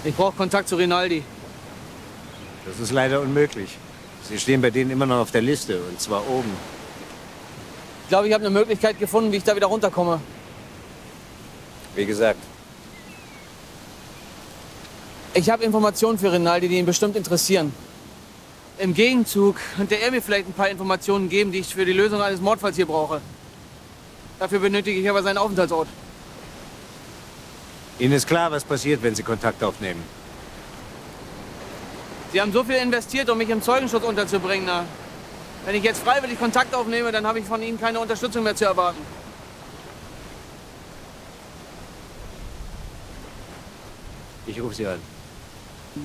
Ich brauche Kontakt zu Rinaldi. Das ist leider unmöglich. Sie stehen bei denen immer noch auf der Liste, und zwar oben. Ich glaube, ich habe eine Möglichkeit gefunden, wie ich da wieder runterkomme. Wie gesagt. Ich habe Informationen für Rinaldi, die ihn bestimmt interessieren. Im Gegenzug könnte er mir vielleicht ein paar Informationen geben, die ich für die Lösung eines Mordfalls hier brauche. Dafür benötige ich aber seinen Aufenthaltsort. Ihnen ist klar, was passiert, wenn Sie Kontakt aufnehmen. Sie haben so viel investiert, um mich im Zeugenschutz unterzubringen. Na, wenn ich jetzt freiwillig Kontakt aufnehme, dann habe ich von Ihnen keine Unterstützung mehr zu erwarten. Ich rufe Sie an.